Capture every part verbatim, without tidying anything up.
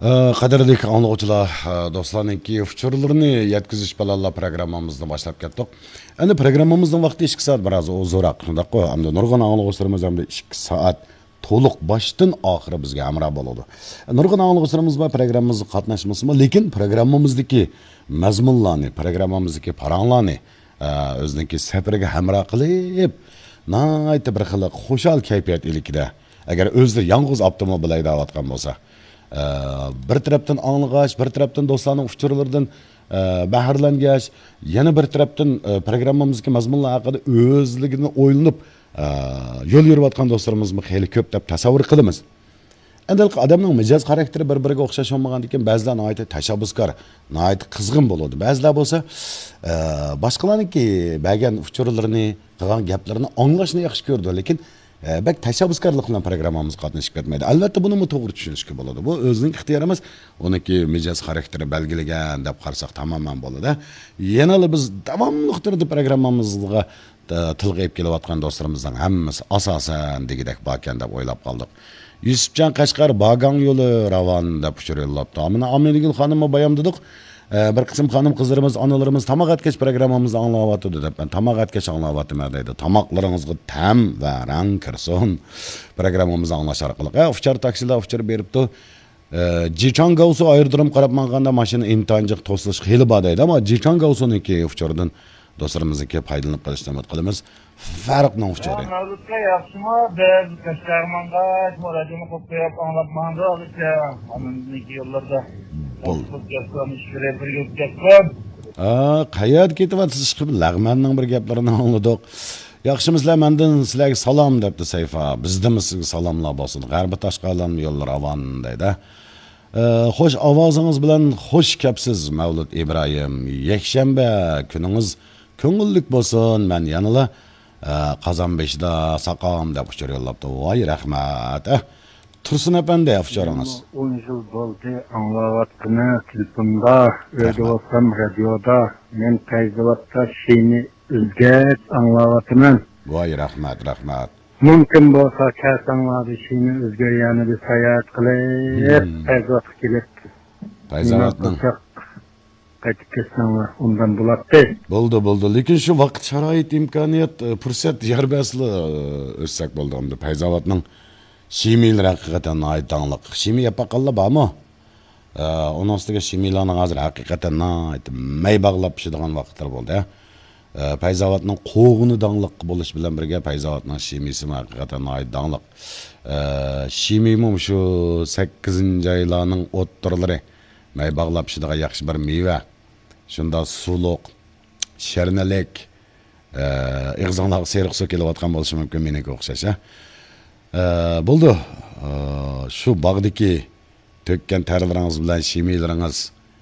Qadrli anglag'uchilar, do'stlarningki uchurlarni yetkazish bilan programmamizni boshlab ketdik. Endi programmamizning vaqti ikki soat biroz uzoqroq. Shundaqku, hamda nurg'un anglag'uchilarimiz hamda ikki soat to'liq boshdan oxiri bizga amra bo'ladi. Nurg'un anglag'uchilarimiz va programmamizga qatnashmasmi, lekin programmamizdagi mazmunlarni, programmamizdagi paranglarni o'ziniki safariga hamra qilib, nayt bir xil xushal kayfiyat ilikida. Agar o'zlari yolg'iz avtomobil haydayotgan bo'lsa, bir tarafdan anglag'ach, bir tarafdan do'stlarning uchurlaridan bahrlangach, yana bir tarafdan programmamizga mazmunlar haqida o'zligini o'ylanib yo'l yurayotgan do'stlarimizni xeyli ko'p deb tasavvur qilamiz. Endi odamning mijoz xarakteri bir-biriga o'xshash olmagandan keyin ba'zilar nihoyat tashabbuskor, nihoyat qizg'in bo'ladi. Ba'zilar bo'lsa, boshqalarningki bergan uchurlarini, qilgan gaplarini anglashni yaxshi ko'rdi, lekin bak tashabbuskorlik bilan programmamiz qatnashib ketmaydi. Albatta buni to'g'ri tushunishga bo'ladi. Bu o'zining ixtiyori emas, uniki mijoz xarakteri belgilagan deb qarasak tamoman bo'ladi. Yana biz davomli turdi programmamizga tilg'ayib kelayotgan do'stlarimizdan hammasi asosan degidek bakan deb o'ylab qoldik. Yusufjon Qashqar Bagan yo'li ravon deb uchur yo'llabdi. Amina Aminigul xonimga bayam dedik. Bir qism xonim qizlarimiz, onalarimiz tamoq atkash programmamizni anglayapti deb. Ben tamoq atkash anglayapman deydi. Tamoqlaringizga tam va rang kirsin. Programmamizni anglash orqali. Ha, ufchar taksilar ufchar beribdi. Jichon Gausu ayırdım qarab manganda mashina imtihonjiq to'silish xeli bor deydi, ammo Jichon Gausuniki ufchardan do'stlarimizga foydalanib qolishni umid qilamiz. Farqni ufchari. Mavludga yaxshimi? Biz Qashqarmonga radioni qo'yib anglabmanda hozircha aminniki yo'llarda. Ha, qayerga ketyapsiz? Chiqib lag'manning bir gaplarini angladik. Yaxshimizlar, mendan sizlarga salom debdi Sayfa. Bizdan sizga salomlar bo'lsin. G'arbi Toshqo'rg'on yo'llar ravon deydi. Xo'sh ovozingiz bilan xush kelibsiz Mavlud Ibrohim. Yakshanba kuningiz ko'ngillik bo'lsin. Men yanala Qozonbeshda saqom deb uchur yo'llabdi. Voy rahmat. Tursun efendi afşarınız. on yıl oldu anlavatını telefonda, radyoda, radyoda, men teyzevatta şeyini üzgeç anlavatının. Vay rahmet, rahmet. Mümkün olsa kersanları şeyini üzgeç yani bir seyahat kılıp, teyzevat kilip. Teyzevatın. Kaçıp kessanlar ondan bulattı. Buldu, buldu. Lekin şu vakit şarait imkaniyet, fırsat yarbaslı özsek buldu. Teyzevatın. Şimiler hakikaten ait anlık. Şimi yapakalla var mı? Ee, onun üstüne şimilerin hazır hakikaten ait. Mey bağlap pişirdiğin vakitler oldu ya. Ee, Payzavat'ın qoğunu danlık buluş bilen birge Payzavat'ın şimisi mi hakikaten ait danlık. Ee, Şimimim şu sekizinci aylarının otturları. Mey bağlap pişirdiğin yakşı bir meyve. Şunda suluk, şernelek, e, ıgzanlar seyrek su kelavatkan buluşu mümkün meneki okşaş ya. Buldu. Şu bağdaki tökken terlarınız bilen şimileriniz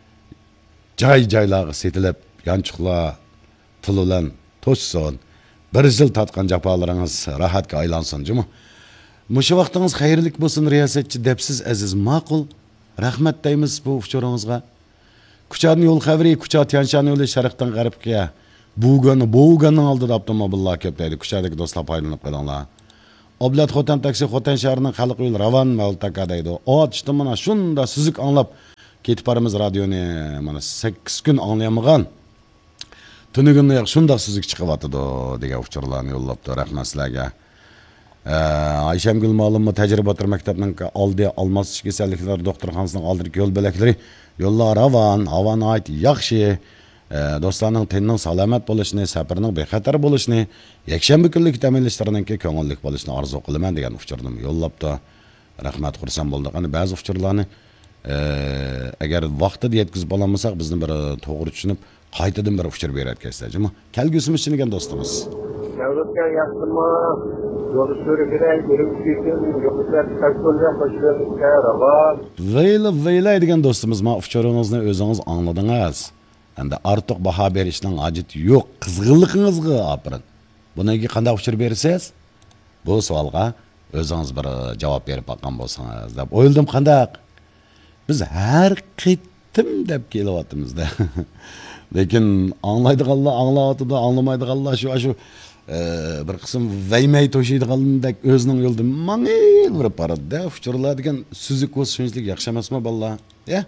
cay caylağı setilip yançıkla tılılan toşsun. Bir yıl tatkan capalarınız rahatga aylansın cımı. Muşu vaxtınız hayırlık bolsun riyasetçi depsiz aziz maqul. Rahmet deymiz bu uçurunuzga. Kuchadın yol xavri, Kuchad Tianshan yolu şarıqtan qaribga. Buğanı, buğanın aldı da abdamabillah köp deydi. Kuchadaki dostlar paylanıp qadınlar. Oblat Xotan taksi Xotan şəhərinin xalq yolu ravan Mavlutaka deydi. O atışdı mana şunda süzük anlap ketip barımız radyonu mana sekiz gün anlayamagan. Tünü günü yak şunda süzük çıkıvatıdı dege uçurlarını yollaptı. Rahmet sizlerge. Ayşem Gülmalımı təcrübe batır məktəbinin aldı almaz kesellikler doktorxanasının aldırıq yol beləkləri yollar ravan, havan ait yaxşı. Dostlarning tenning salomat bo'lishini, safarning bexatar bo'lishini, yakshanba kunlik ta'minlashlarninki ko'ngillik bo'lishini orzu qilaman degan uchurni yo'llabdi. Rahmat, xursand bo'ldik. Ana ba'zi uchurlarni agar vaqtida yetkazib olmasak, bizni bir to'g'ri tushunib, qaytadan bir uchur berayotgansizmi? Kelgusimiz degan do'stimiz. Davlatga yaqinmi? Yo'l so'ragay, yurib-ketgan, yo'qlar taksonga qo'shilishga ravo. Veyla veyla degan do'stimiz, ma uchuringizni o'zingiz angladingiz. Endi artıq baha berishning hojati yo'q. Qizg'inligingizga apirin. Bunga qanday uchur bersiz? Bu savolga o'zingiz bir javob berib boqqan bo'lsangiz deb o'yladim. Qanday? Biz har qitim deb kelyapmiz-da. Lekin anglaydiganlar anglayotdi, anglamaydiganlar shu shu bir qism vaymay to'shaydigandak o'zining yo'lida mangil bo'lib boradi-da. Uchurlar degan suzuk o'z shunchalik yaxshi emasmi balla? Ya?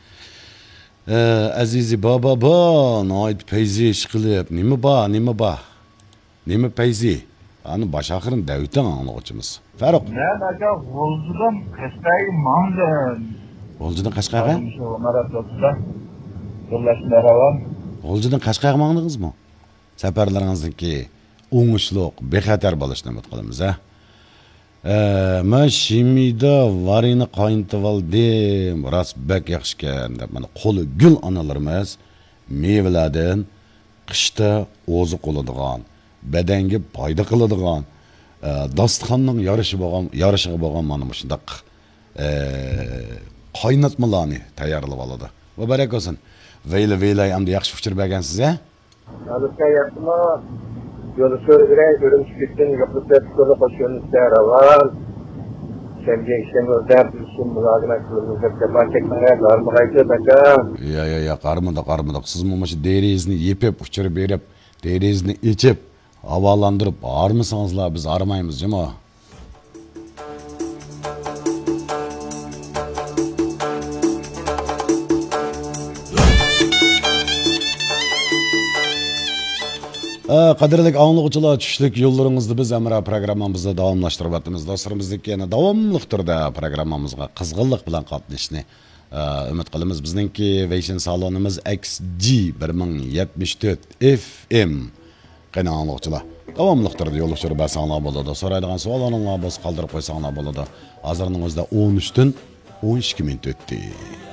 Azizi baba bo, noit payzi ish qilib, nima ba, nima ba? Nima payzi? Ani baş axirin davitdan anlıqçımız. Farruq. Ben aka G'o'ljidan Qashqarga mandim. G'o'ljidan Qashqarga? Shu Marotda. Yo'llashlar G'o'ljidan Qashqarga mangdingizmi? Safarlaringizniki o'ngishliq, bexatar bo'lishini umid qilamiz, ha. Men Shimida varini qaynitib oldim, rost bak yaxshi ekan deb mana qo'li gul onalarimiz mevalardan qishda o'zi qoladigan, badanga foyda qiladigan, dasturxonning yorishi bo'lgan, yorishiga bo'lgan mana shundaq qaynatmalarni tayyorlab oladi. Va barak olsin. Veyla veyla hamda yaxshi fikr bergansiz, ha? Alışkan yapma, yolu sürgüren, görüm çıkıştın, yoklup tepkili koşuyorsun ister var. Semge işlemi özel bilsin, mülagına kılımızda kemal çekmeye, darmı kaydı baka. Ya ya ya, qarmıda qarmıda. Siz mamaşı derizni yepip, uçurip berip, derizni içip, havalandırıp, armısanızlar biz armayımız, değil mi? Qadrli anlıqçılar, tushlik yo'llaringizni biz Amra programmamizda davomlashtirib o'tamiz. Dostlarimizdagi yana davomli turda programmamizga qizg'inlik bilan qatnashishni umid qilamiz. Bizningki Vision salonimiz X G bir ming yetmish to'rt F M. Qani anlıqçılar. Davomli turda yo'l tushirib basanglar bo'ladi. So'raydigan savollaringizni biz qoldirib qo'ysanglar bo'ladi. Hozirning o'zida o'n uch dan o'n ikki minut o'tdi.